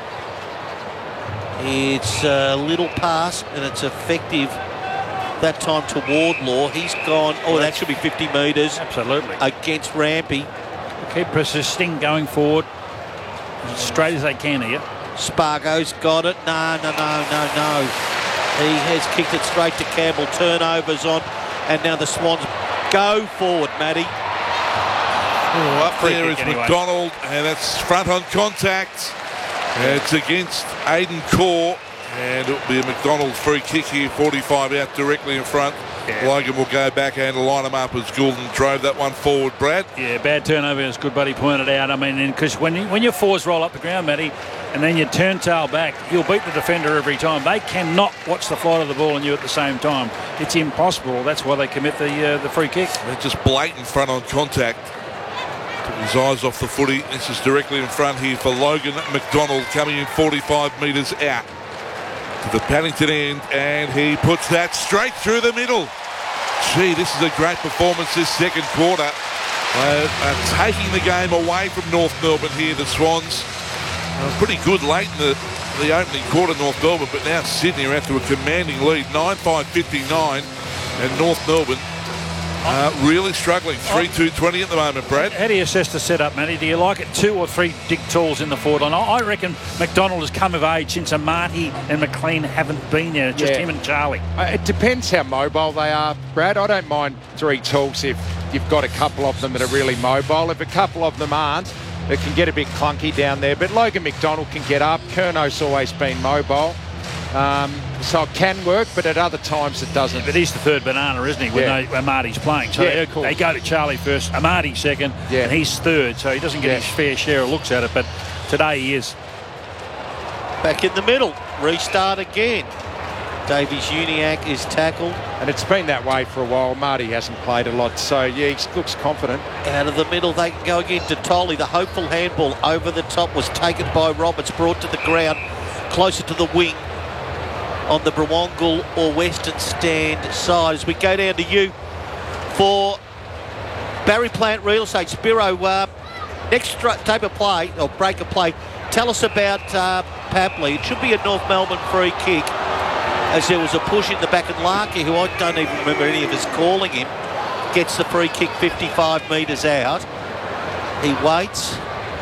It's a little pass and it's effective that time to Wardlaw. He's gone, that should be 50 metres. Absolutely. Against Rampy. Keep persisting, going forward as straight as they can here. Spargo's got it. No. He has kicked it straight to Campbell. Turnovers on. And now the Swans go forward, Matty. Up there is McDonald, and that's front on contact. It's against Aiden Core, and it'll be a McDonald free kick here, 45 out directly in front. Yeah. Logan will go back and line him up as Goulden drove that one forward, Brad. Yeah, bad turnover, as good buddy pointed out. I mean, because when your fours roll up the ground, Matty, and then you turn tail back, you'll beat the defender every time. They cannot watch the flight of the ball and you at the same time. It's impossible. That's why they commit the free kick. They're just blatant front on contact. Took his eyes off the footy. This is directly in front here for Logan McDonald, coming in 45 metres out to the Paddington end, and he puts that straight through the middle. Gee, this is a great performance this second quarter. Taking the game away from North Melbourne here, the Swans. Pretty good late in the opening quarter, North Melbourne, but now Sydney are out to a commanding lead, 9-5-59, and North Melbourne really struggling. 3-2-20 at the moment, Brad. How do you assess the setup, Matty? Do you like it 2 or 3 Dick Tools in the forward line? I reckon McDonald has come of age since Amati and McLean haven't been there. Just him and Charlie. It depends how mobile they are, Brad. I don't mind 3 Tools if you've got a couple of them that are really mobile. If a couple of them aren't, it can get a bit clunky down there. But Logan McDonald can get up. Kerno's always been mobile. So it can work, but at other times it doesn't. But he's the third banana, isn't he, when Marty's playing? So they go to Charlie first, Marty second, and he's third, so he doesn't get his fair share of looks at it, but today he is. Back in the middle, restart again. Davies Uniacke is tackled. And it's been that way for a while. Marty hasn't played a lot, so he looks confident. Out of the middle, they can go again to Tolley. The hopeful handball over the top was taken by Roberts, brought to the ground, closer to the wing on the Brawongal or Western Stand side. As we go down to you for Barry Plant Real Estate. Spiro, next tape of play, or break of play, tell us about Papley. It should be a North Melbourne free kick, as there was a push in the back, and Larky, who I don't even remember any of us calling him, gets the free kick 55 metres out. He waits.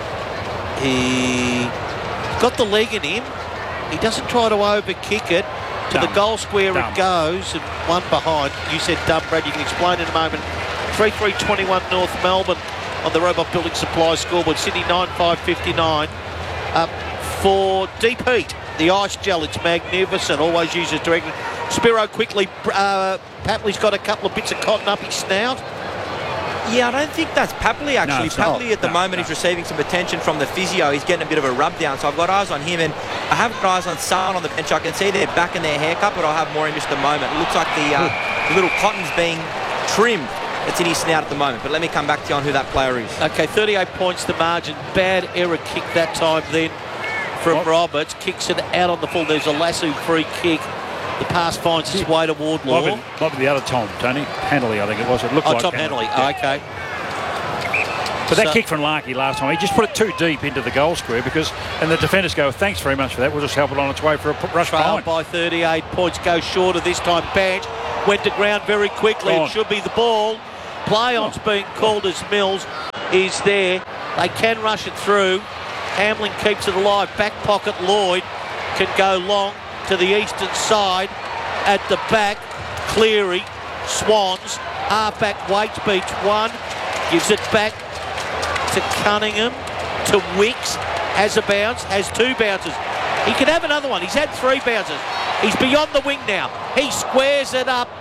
He got the leg in him. He doesn't try to overkick it. To the goal square it goes, and one behind. You said dumb, Brad. You can explain in a moment. 3-3-21 North Melbourne on the Robot Building Supply scoreboard. Sydney 9-5-59. For Deep Heat, the ice gel, it's magnificent. Always use it directly. Spiro quickly. Papley's got a couple of bits of cotton up his snout. Yeah, I don't think that's Papley, actually. Papley at the moment is receiving some attention from the physio. He's getting a bit of a rub down, so I've got eyes on him, and I have got eyes on someone on the bench. I can see they're back in their haircut, but I'll have more in just a moment. It looks like the little cotton's being trimmed. It's in his snout at the moment, but let me come back to you on who that player is. Okay, 38 points the margin. Bad error kick that time then from Roberts. Kicks it out on the full. There's a Lasso free kick. The pass finds its way to Wardlaw. Might be the other Tom, Tony. Handley, I think it was. It looked like Tom Handley. Okay. But that kick from Larkey last time, he just put it too deep into the goal square and the defenders go, thanks very much for that. We'll just help it on its way for a rush behind. By 38 points, go shorter this time. Banch went to ground very quickly. It should be the ball. Play-on's being called as Mills is there. They can rush it through. Hamlin keeps it alive. Back pocket Lloyd can go long to the eastern side. At the back, Cleary, Swans, half-back Waits beats one. Gives it back to Cunningham, to Wicks. Has a bounce, has two bounces. He can have another one. He's had three bounces. He's beyond the wing now. He squares it up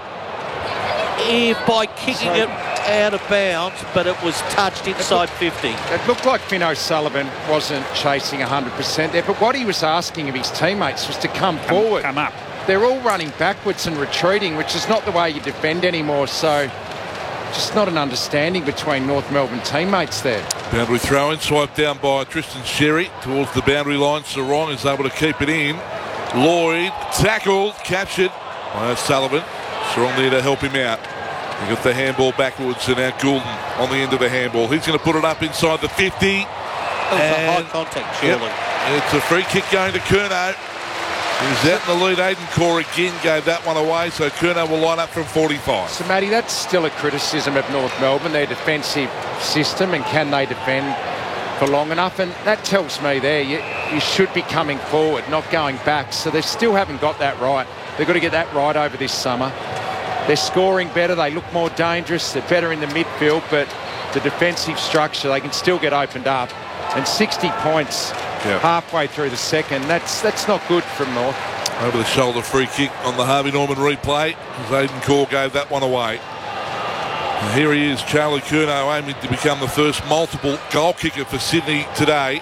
by kicking it out of bounds, but it was touched inside 50. It looked like Finn O'Sullivan wasn't chasing 100% there, but what he was asking of his teammates was to come forward. Come up. They're all running backwards and retreating, which is not the way you defend anymore, so just not an understanding between North Melbourne teammates there. Boundary throw-in, swiped down by Tristan Sherry towards the boundary line. Sarong is able to keep it in. Lloyd tackled, captured by O'Sullivan. Sarong there to help him out. He got the handball backwards, and now Goulden on the end of the handball. He's going to put it up inside the 50. It was a high contact, surely. Yep, it's a free kick going to Curnow. He's out in the lead. Aiden Core again gave that one away, so Curnow will line up from 45. So, Matty, that's still a criticism of North Melbourne, their defensive system, and can they defend for long enough? And that tells me there you should be coming forward, not going back. So they still haven't got that right. They've got to get that right over this summer. They're scoring better. They look more dangerous. They're better in the midfield, but the defensive structure, they can still get opened up. And 60 points halfway through the second, that's not good from North. Over the shoulder free kick on the Harvey Norman replay, as Aiden Core gave that one away. And here he is, Charlie Curnow, aiming to become the first multiple goal kicker for Sydney today.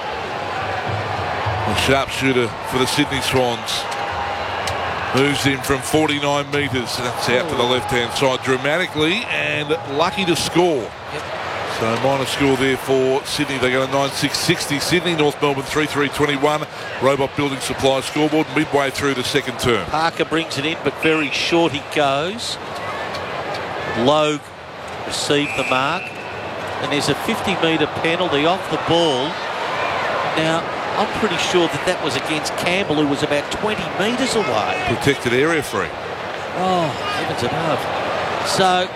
A sharpshooter for the Sydney Swans. Moves him from 49 metres. That's out to the left-hand side dramatically, and lucky to score. So minor score there for Sydney. They got a 9-6-60. Sydney, North Melbourne 3-3-21. Robot Building Supply scoreboard midway through the second term. Parker brings it in, but very short he goes. Logue received the mark, and there's a 50-metre penalty off the ball. Now, I'm pretty sure that was against Campbell, who was about 20 metres away. Protected area free. Oh, heavens above. So,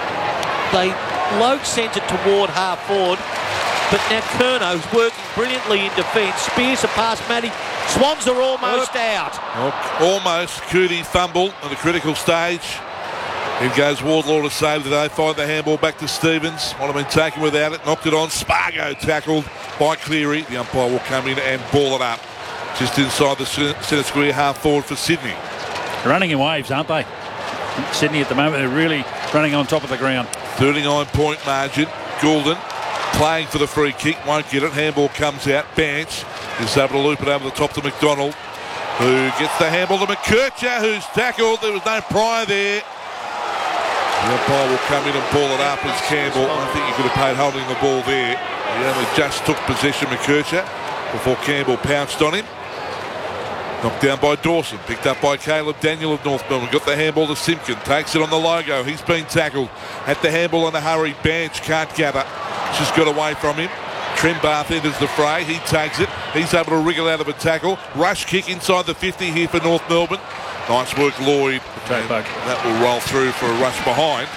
Logue sends it toward half forward, but now Curnow's working brilliantly in defence. Spears a pass, Matty. Swans are almost out. Almost. Cootie fumble at a critical stage. In goes Wardlaw to save today. Find the handball back to Stevens. Might have been taken without it. Knocked it on. Spargo tackled by Cleary. The umpire will come in and ball it up. Just inside the centre square, half forward for Sydney. They're running in waves, aren't they? Sydney at the moment, they're really running on top of the ground. 39-point margin. Goulden playing for the free kick. Won't get it. Handball comes out. Banch is able to loop it over the top to McDonald, who gets the handball to McKercher, who's tackled. There was no prior there. The umpire will come in and ball it up as Campbell. I think he could have paid holding the ball there. He only just took possession, McKercher, before Campbell pounced on him. Knocked down by Dawson. Picked up by Caleb Daniel of North Melbourne. Got the handball to Simpkin. Takes it on the logo. He's been tackled. At the handball in a hurry. Banch can't gather. Just got away from him. Trembath enters the fray. He takes it. He's able to wriggle out of a tackle. Rush kick inside the 50 here for North Melbourne. Nice work, Lloyd. That will roll through for a rush behind.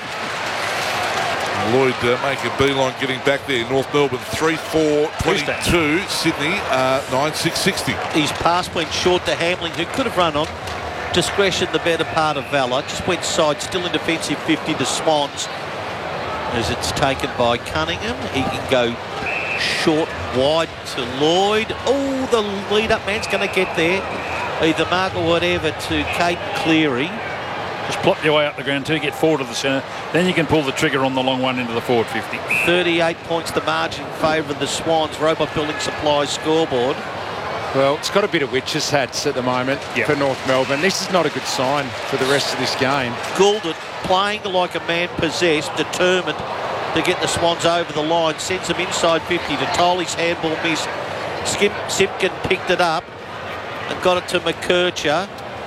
Lloyd make a beeline getting back there. North Melbourne 3-4-22. Sydney 9-6-60. His pass went short to Hamling, who could have run on. Discretion the better part of valour. Just went side, still in defensive 50 to Swans. As it's taken by Cunningham. He can go short wide to Lloyd. Oh, the lead-up man's going to get there. Either mark or whatever to Caden Cleary. Just plot your way up the ground too, get forward to the centre. Then you can pull the trigger on the long one into the forward 50. 38 points the margin in favour of the Swans. Robot Building Supply scoreboard. Well, it's got a bit of witches' hats at the moment for North Melbourne. This is not a good sign for the rest of this game. Goulden playing like a man possessed, determined to get the Swans over the line. Sends them inside 50 to Tolly's handball miss. Simpkin picked it up and got it to McKercher,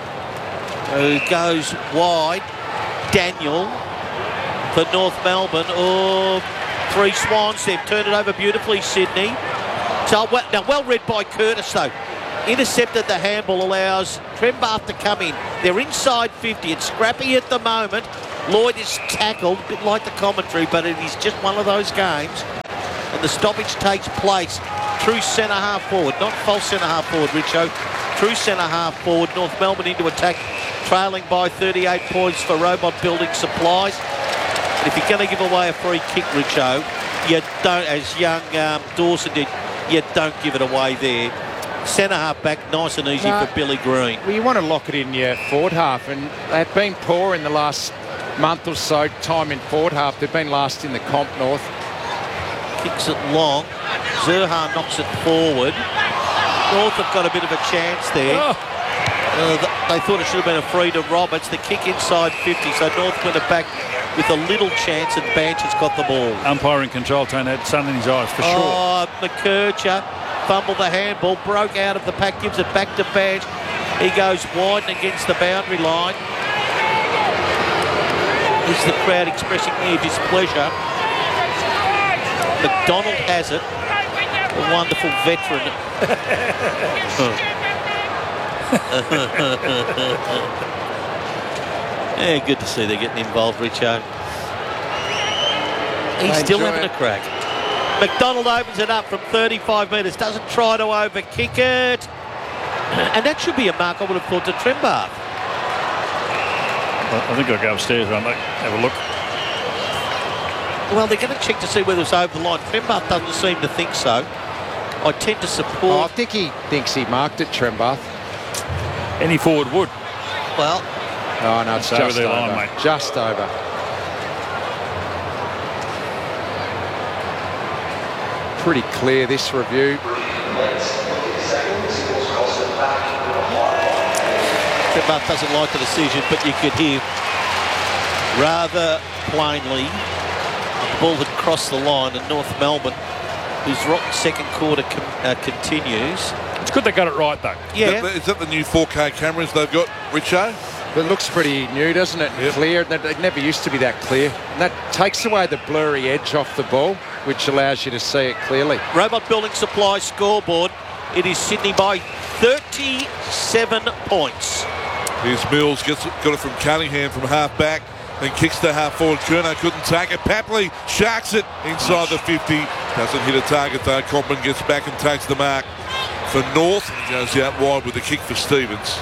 who goes wide. Daniel for North Melbourne. Oh, Three Swans, they've turned it over beautifully, Sydney. So, well read by Curtis, though. Intercepted the handball, allows Trembath to come in. They're inside 50. It's scrappy at the moment. Lloyd is tackled, a bit like the commentary, but it is just one of those games. And the stoppage takes place. True centre-half forward, not false centre-half forward, Richo. True centre-half forward. North Melbourne into attack, trailing by 38 points for Robot Building Supplies. And if you're going to give away a free kick, Richo, you don't, as young Dawson did, you don't give it away there. Centre-half back, nice and easy for Billy Green. Well, you want to lock it in your forward half, and they've been poor in the last month or so, time in forward half. They've been last in the comp, North. Kicks it long. Zerha knocks it forward. North have got a bit of a chance there. They thought it should have been a free to Roberts. The kick inside 50, so North went it back with a little chance, and Banch has got the ball. Umpiring control, Tone had sun in his eyes for sure. Oh, McKercher fumbled the handball, broke out of the pack, gives it back to Banch. He goes wide and against the boundary line. Is the crowd expressing their displeasure? McDonald has it. A wonderful veteran. Yeah, good to see they're getting involved, Richo. He's still having a crack. McDonald opens it up from 35 metres, doesn't try to overkick it. And that should be a mark, I would have thought, to Trembath. I think I'll go upstairs, won't I? Have a look. Well, they're going to check to see whether it's over the line. Trembath doesn't seem to think so. I tend to support... Oh, I think he thinks he marked it, Trembath. Any forward would. Well... Oh, no, it's just over their over. line, mate. Just over. Pretty clear, this review. Trembath doesn't like the decision, but you could hear rather plainly the ball had crossed the line, and North Melbourne, whose rotten second quarter continues. It's good they got it right, though. Yeah. Is that the new 4K cameras they've got, Richo? It looks pretty new, doesn't it? Yep. Clear. It never used to be that clear. And that takes away the blurry edge off the ball, which allows you to see it clearly. Robot Building Supply scoreboard. It is Sydney by 37 points. Here's Mills, got it from Cunningham from half back, then kicks to half forward. Kerno couldn't take it. Papley sharks it inside the 50. Doesn't hit a target though. Compton gets back and takes the mark for North. He goes out wide with the kick for Stevens.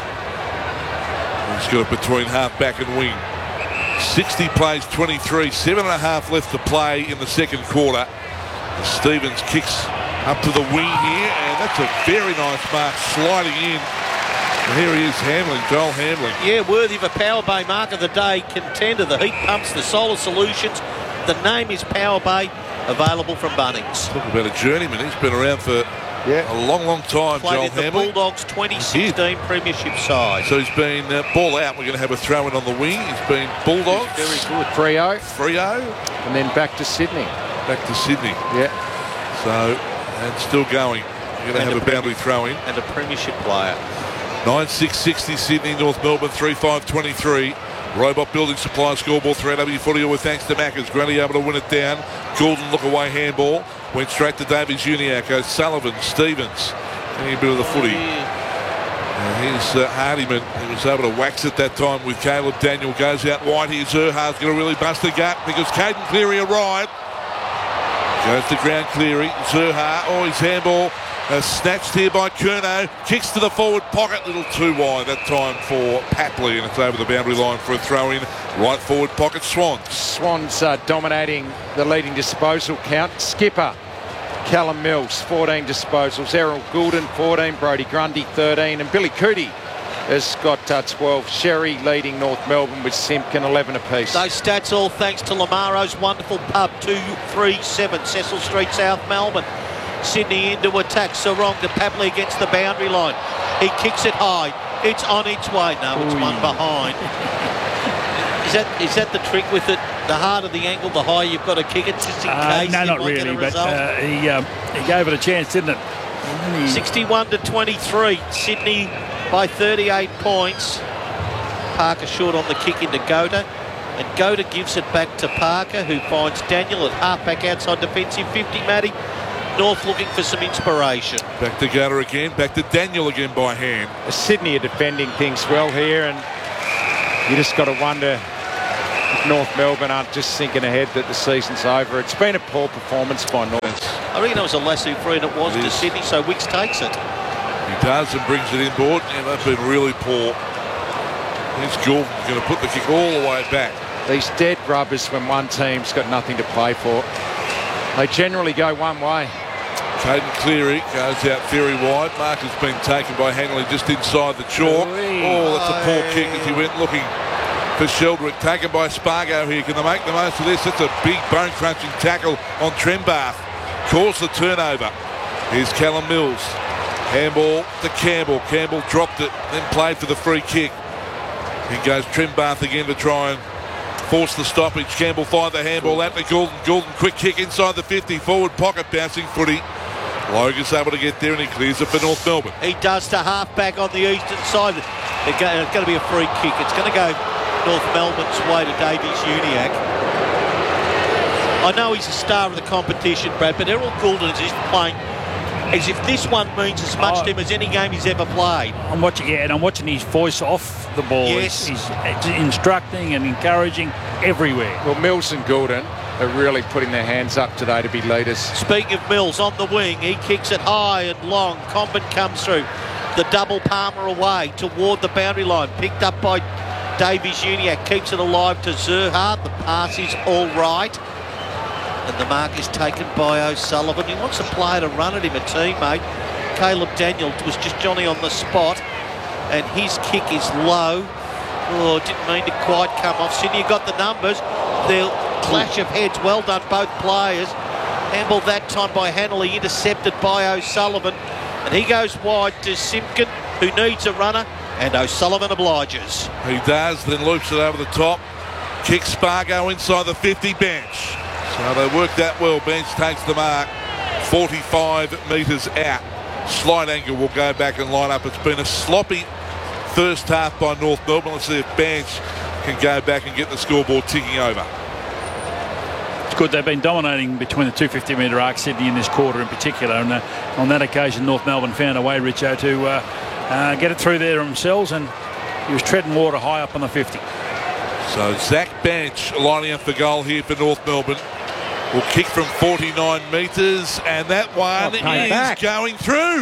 He's got it between half back and wing. 60 plays 23, 7.5 left to play in the second quarter. Stevens kicks up to the wing here, and that's a very nice mark sliding in. And here he is, Hamling, Joel Hamling. Yeah, worthy of a Power Bay Mark of the Day contender. The heat pumps, the solar solutions. The name is Power Bay, available from Bunnings. Talk about a journeyman. He's been around for a long, long time, Played Joel in the Hamling. Bulldogs 2016 premiership side. So he's been ball out. We're going to have a throw in on the wing. He's been Bulldogs. Very good. Freo. Freo. And then back to Sydney. Back to Sydney. Yeah. So, and still going. We're going to have a boundary throw in. And a premiership player. 9-6-60 Sydney, North Melbourne 3-5-23. Robot Building Supply scoreboard 3AW40 with thanks to Maccas. Grundy able to win it down. Goulden look away handball. Went straight to Davies Uniac. O'Sullivan, Stevens. Getting a bit of the footy. Here's Hardiman. He was able to wax it that time with Caleb Daniel. Goes out wide here. Zerha's going to really bust the gap because Caden Cleary arrived. Goes to ground Cleary. Zerha. Oh, his handball. Snatched here by Curnow. Kicks to the forward pocket. Little too wide that time for Papley, and it's over the boundary line for a throw in. Right forward pocket, Swans. Swans dominating the leading disposal count. Skipper, Callum Mills, 14 disposals. Errol Goulden, 14. Brody Grundy, 13. And Billy Cootie has got 12. Sherry leading North Melbourne with Simpkin, 11 apiece. Those stats all thanks to Lamaro's wonderful pub, 237 Cecil Street, South Melbourne. Sydney into attack. Sarong to Papley against the boundary line. He kicks it high. It's on its way. No, it's one behind. Is that the trick with it? The harder the angle, the higher you've got to kick it, just in case. No, not really, but he gave it a chance, didn't it? 61-23. Sydney by 38 points. Parker short on the kick into Gota. And Goda gives it back to Parker, who finds Daniel at half-back outside defensive 50, Matty. North looking for some inspiration. Back to Goda again, back to Daniel again by hand. Sydney are defending things well here, and you just got to wonder if North Melbourne aren't just thinking ahead that the season's over. It's been a poor performance by North. I reckon it was a lasso free, and it was to Sydney, so Wicks takes it. He does and brings it inboard, and they've been really poor. Here's Goulden going to put the kick all the way back. These dead rubbers when one team's got nothing to play for. They generally go one way. Caden Cleary goes out very wide. Mark has been taken by Hanley just inside the chalk. Oh, that's a poor kick as he went looking for Sheldrick. Taken by Spargo here. Can they make the most of this? That's a big bone-crunching tackle on Trembath. Caused the turnover. Here's Callum Mills. Handball to Campbell. Campbell dropped it, then played for the free kick. He goes Trembath again to try and force the stoppage. Campbell fired the handball out to Goulden. Goulden, quick kick inside the 50. Forward pocket bouncing footy. Logan's able to get there and he clears it for North Melbourne. He does to half-back on the eastern side. It's going to be a free kick. It's going to go North Melbourne's way to Davies-Uniacke. I know he's a star of the competition, Brad, but Errol Goulden is just playing as if this one means as much to him as any game he's ever played. I'm watching his voice off the ball. Yes. He's instructing and encouraging everywhere. Well, Mills and Goulden are really putting their hands up today to be leaders. Speaking of Mills, on the wing, he kicks it high and long. Comben comes through. The double palmer away toward the boundary line. Picked up by Davies-Uniacke. Keeps it alive to Zerhardt. The pass is all right. And the mark is taken by O'Sullivan. He wants a player to run at him, a teammate. Caleb Daniel was just Johnny on the spot. And his kick is low. Oh, didn't mean to quite come off. Sydney got the numbers. The clash of heads. Well done, both players. Handball that time by Hanley, intercepted by O'Sullivan. And he goes wide to Simpkin, who needs a runner. And O'Sullivan obliges. He does, then loops it over the top. Kicks Spargo inside the 50 bench. So they work that well. Bench takes the mark. 45 metres out. Slight angle will go back and line up. It's been a sloppy first half by North Melbourne. Let's see if Bench can go back and get the scoreboard ticking over. It's good. They've been dominating between the 250-metre arc, Sydney in this quarter in particular. And on that occasion, North Melbourne found a way, Richo, to get it through there themselves. And he was treading water high up on the 50. So Zach Bench lining up for goal here for North Melbourne. Will kick from 49 metres, and that one is going through.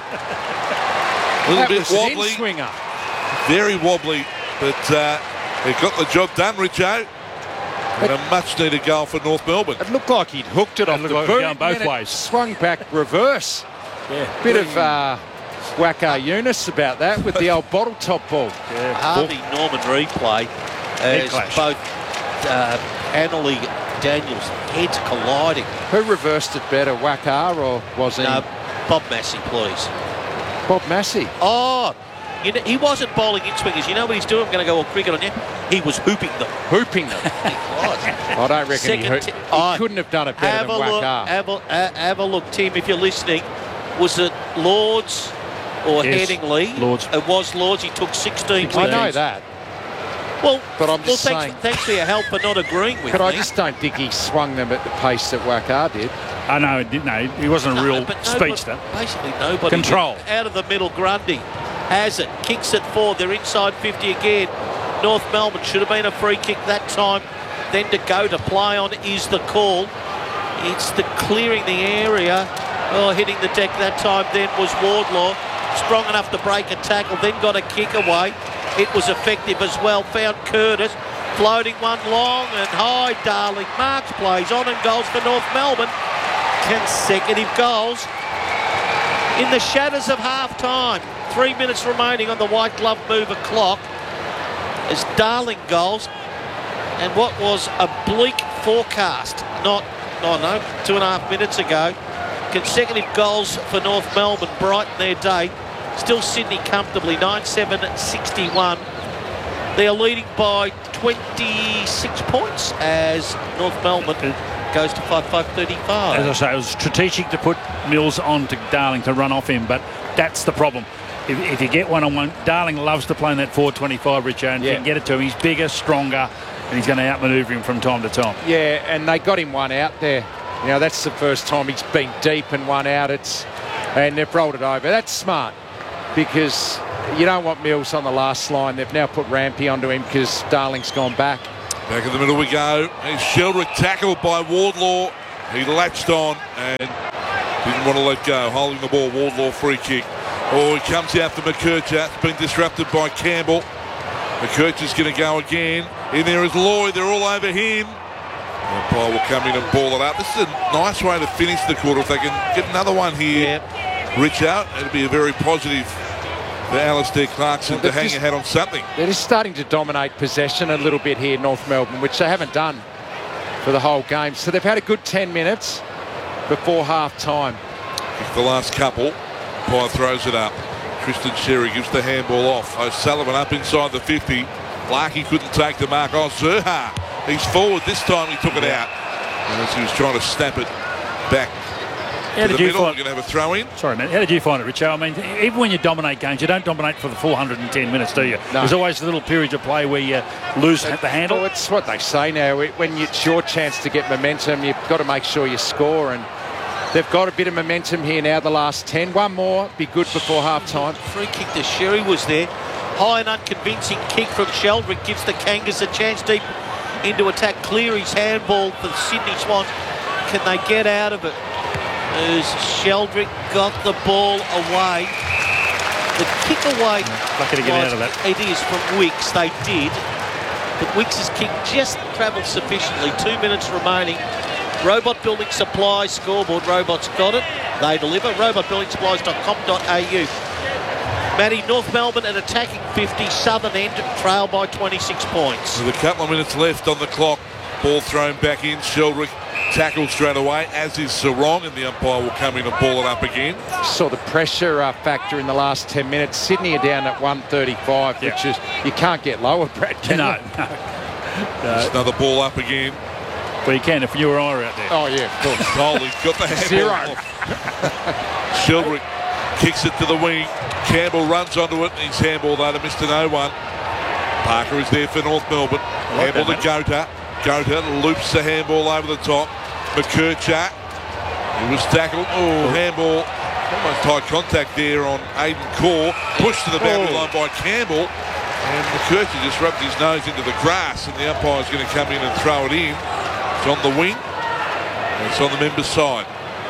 A little bit wobbly. Swinger. Very wobbly, but it got the job done, Richo. And a much-needed goal for North Melbourne. It looked like he'd hooked it off the boot. Going both ways. Swung back reverse. Yeah. Bit of Waka Eunice about that with the old bottle top ball. Yeah. Harvey Norman replay as both Hanley Daniels heads colliding. Who reversed it better, Waka or was he? No, Bob Massey, please. Bob Massey? Oh, you know, he wasn't bowling in swingers. You know what he's doing? I'm going to go all cricket on you. He was hooping them. Hooping them? He was. I don't reckon he couldn't have done it better than Waka. Have a look, Tim, if you're listening. Was it Lords or Headingley? Lords. It was Lords. He took 16 I know that. Well, but I'm just saying, thanks for your help for not agreeing with me. But I just don't think he swung them at the pace that Waka did. I know, he wasn't a real speedster. Basically nobody. Control. Out of the middle, Grundy has it, kicks it forward. They're inside 50 again. North Melbourne should have been a free kick that time. Then to go to play on is the call. It's the clearing the area. Oh, hitting the deck that time then was Wardlaw. Strong enough to break a tackle, then got a kick away. It was effective as well. Found Curtis. Floating one long and high, Darling. Marks plays on and goals for North Melbourne. Consecutive goals in the shadows of half-time. 3 minutes remaining on the white glove mover clock as Darling goals. And what was a bleak forecast, 2.5 minutes ago. Consecutive goals for North Melbourne brighten their day. Still Sydney comfortably, 9-7-61. They are leading by 26 points as North Melbourne goes to 5-5-35. As I say, it was strategic to put Mills on to Darling to run off him, but that's the problem. If you get one-on-one, Darling loves to play in that 425, Richard, and if you can get it to him. He's bigger, stronger. and he's going to outmanoeuvre him from time to time. Yeah, and they got him one out there. You know, that's the first time he's been deep and one out. And they've rolled it over. That's smart because you don't want Mills on the last line. They've now put Rampy onto him because Darling's gone back. Back in the middle we go. Here's Sheldrick tackled by Wardlaw. He latched on and didn't want to let go. Holding the ball, Wardlaw free kick. Oh, he comes out for McKercher. It's been disrupted by Campbell. McKercher's going to go again. In there is Lloyd. They're all over him. The umpire will come in and ball it up. This is a nice way to finish the quarter. If they can get another one here, Rich out, it'll be a very positive for Alistair Clarkson to hang a hat on something. They're just starting to dominate possession a little bit here, North Melbourne, which they haven't done for the whole game. So they've had a good 10 minutes before half-time. The last couple, umpire throws it up. Tristan Sherry gives the handball off. O'Sullivan up inside the 50. Larkey couldn't take the mark. Oh, Zerha. He's forward. This time he took it out. As he was trying to snap it back to the middle. We're going to have a throw in. Sorry, man. How did you find it, Richo? I mean, even when you dominate games, you don't dominate for the full 110 minutes, do you? No. There's always a little period of play where you lose the handle. Well, it's what they say now. When it's your chance to get momentum, you've got to make sure you score. And they've got a bit of momentum here now, the last 10. One more, be good before half-time. Free kick to Sherry was there. High and unconvincing kick from Sheldrick gives the Kangas a chance deep into attack. Cleary's handball for the Sydney Swans. Can they get out of it? As Sheldrick got the ball away. The kick away. Lucky to get out of that. It is from Wicks. They did. But Wicks's kick just travelled sufficiently. 2 minutes remaining. Robot Building Supplies scoreboard. Robots got it. They deliver. robotbuildingsupplies.com.au. Matty, North Melbourne an attacking 50, Southern End trail by 26 points. With a couple of minutes left on the clock, ball thrown back in. Sheldrick tackled straight away, as is Sarong, and the umpire will come in and ball it up again. Saw the pressure factor in the last 10 minutes. Sydney are down at 135, which is, you can't get lower, Brad, can no, you? No. Just another ball up again. Well, you can if you or I are out there. Oh, yeah, of course. He's got the handball. Sheldrick kicks it to the wing. Campbell runs onto it. He's handballed though to Mr. No One. Parker is there for North Melbourne. Handball to Gota. Gota loops the handball over the top. McKercher. He was tackled. Oh, handball. Almost high contact there on Aidan Core. Pushed to the boundary line by Campbell. And McKercher just rubbed his nose into the grass, and the umpire's going to come in and throw it in. It's on the wing. And it's on the members' side.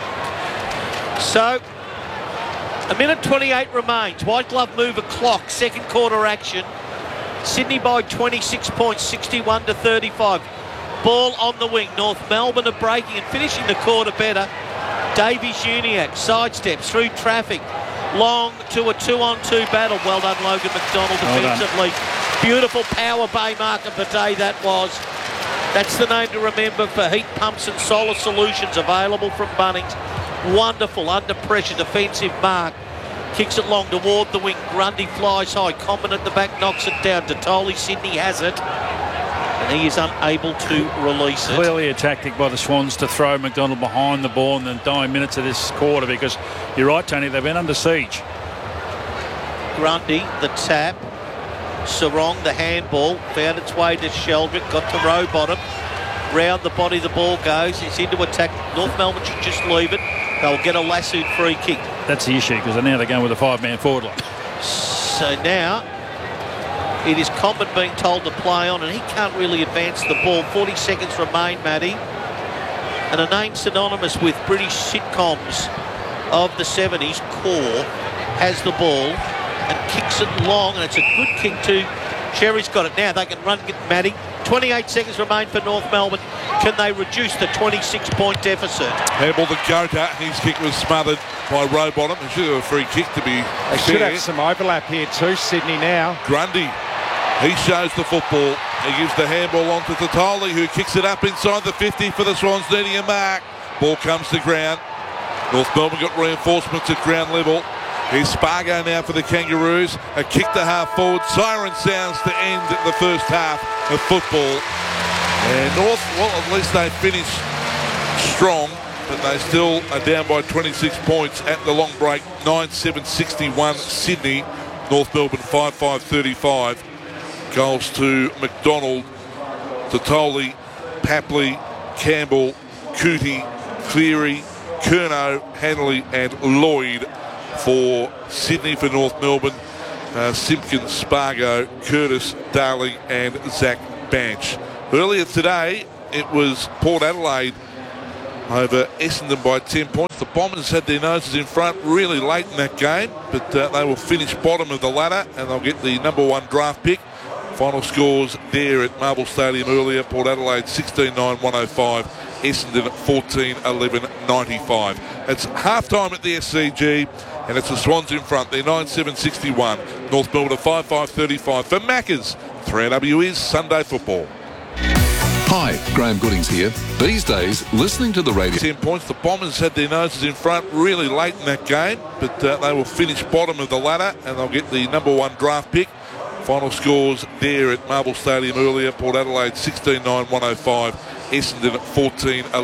So, a minute 28 remains. White glove mover clock. Second quarter action. Sydney by 26 points, 61-35. Ball on the wing. North Melbourne are breaking and finishing the quarter better. Davies-Uniacke sidesteps through traffic. Long to a 2-on-2 battle. Well done, Logan McDonald defensively. Beautiful power bay marker per day that was. That's the name to remember for heat pumps and solar solutions available from Bunnings. Wonderful under pressure defensive mark. Kicks it long toward the wing. Grundy flies high. Common at the back knocks it down. Detoli, Sydney has it. And he is unable to release it. Clearly a tactic by the Swans to throw McDonald behind the ball in the dying minutes of this quarter, because you're right, Tony, they've been under siege. Grundy, the tap. Sarong, the handball. Found its way to Sheldrick. Got to Rowbottom. Round the body the ball goes. It's into attack. North Melbourne should just leave it. They'll get a lassoed free kick. That's the issue, because now they're going with a 5-man forward line. So now it is Common being told to play on, and he can't really advance the ball. 40 seconds remain, Matty. And a name synonymous with British sitcoms of the 70s, Core, has the ball and kicks it long, and it's a good kick too. Sherry's got it now. They can run, Matty. 28 seconds remain for North Melbourne. Can they reduce the 26-point deficit? Handball to Gota. His kick was smothered by Rowbottom. They should have a free kick to be They should have some overlap here too, Sydney now. Grundy. He shows the football. He gives the handball on to Tatoli, who kicks it up inside the 50 for the Swans, needing a mark. Ball comes to ground. North Melbourne got reinforcements at ground level. Here's Spargo now for the Kangaroos. A kick to half forward. Siren sounds to end the first half of football. And North, well, at least they finished strong, but they still are down by 26 points at the long break. 9-7-61 Sydney. North Melbourne 5-5-35. Goals to McDonald Totoli, Papley, Campbell, Cootie, Cleary, Curnow, Hanley and Lloyd for Sydney. For North Melbourne, Simpkins, Spargo, Curtis, Darling and Zach Banch. Earlier today, it was Port Adelaide over Essendon by 10 points. The Bombers had their noses in front really late in that game, but they will finish bottom of the ladder and they'll get the number 1 draft pick. Final scores there at Marble Stadium earlier. Port Adelaide 16-9-105. Essendon 14-11-95. It's half-time at the SCG and it's the Swans in front. They're 9-7-61. North Melbourne 5-5-35. For Maccas, 3AW is Sunday Football. Hi, Graham Goodings here. These days, listening to the radio... 10 points. The Bombers had their noses in front really late in that game, but they will finish bottom of the ladder and they'll get the number 1 draft pick. Final scores there at Marble Stadium earlier. Port Adelaide 16-9-105. Essendon 14-11.